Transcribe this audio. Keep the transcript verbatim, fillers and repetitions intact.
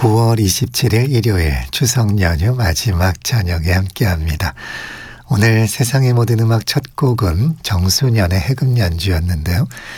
구월 이십칠일 일요일 추석 연휴 마지막 저녁에 함께합니다. 오늘 세상의 모든 음악 첫 곡은 정수년의 해금 연주였는데요.